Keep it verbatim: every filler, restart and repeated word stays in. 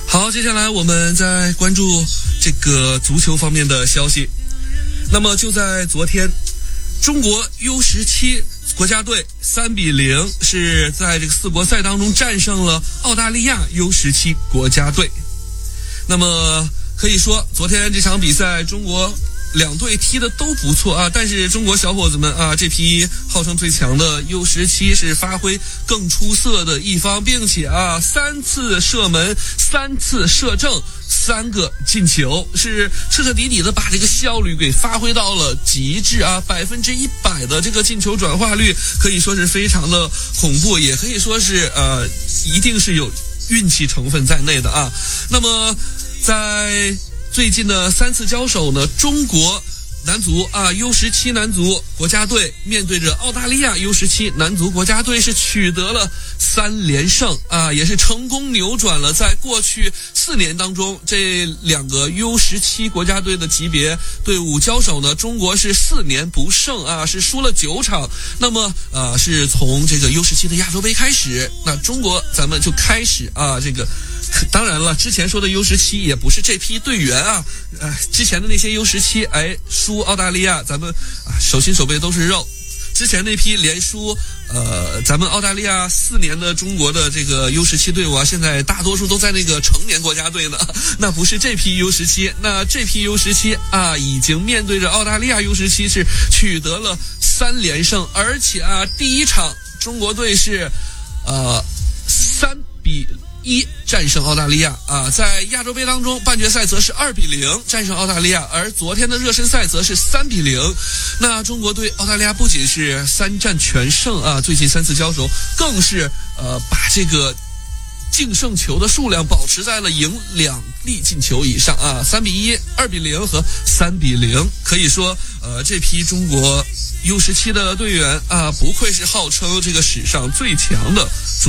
好，接下来我们再关注这个足球方面的消息。那么就在昨天，中国 U 十七 国家队三比零是在这个四国赛当中战胜了澳大利亚 U 十七 国家队。那么可以说，昨天这场比赛中国两队踢的都不错啊，但是中国小伙子们啊，这批号称最强的 U 十七 是发挥更出色的一方，并且啊，三次射门，三次射正，三个进球，是彻彻底底的把这个效率给发挥到了极致啊，百分之一百的这个进球转化率，可以说是非常的恐怖，也可以说是呃，一定是有运气成分在内的啊。那么在最近的三次交手呢，中国男足啊 U 十七 男足国家队面对着澳大利亚 U 十七 男足国家队是取得了三连胜啊，也是成功扭转了在过去四年当中这两个 U 十七 国家队的级别队伍交手呢，中国是四年不胜啊，是输了九场。那么呃，是从这个 U 十七 的亚洲杯开始，那中国咱们就开始啊这个。当然了，之前说的 U 十七 也不是这批队员啊，呃，之前的那些 U 十七，哎，输澳大利亚，咱们啊手心手背都是肉。之前那批连输，呃，咱们澳大利亚四年的中国的这个 U 十七 队伍啊，现在大多数都在那个成年国家队呢，那不是这批 U 十七，那这批 U 十七 啊，已经面对着澳大利亚 U 十七 是取得了三连胜，而且啊，第一场中国队是呃三比一战胜澳大利亚啊，在亚洲杯当中半决赛则是二比零战胜澳大利亚，而昨天的热身赛则是三比零。那中国对澳大利亚不仅是三战全胜啊，最近三次交手更是呃把这个净胜球的数量保持在了赢两粒进球以上啊，三比一、二比零和三比零，可以说呃这批中国 U 十七 的队员啊，不愧是号称这个史上最强的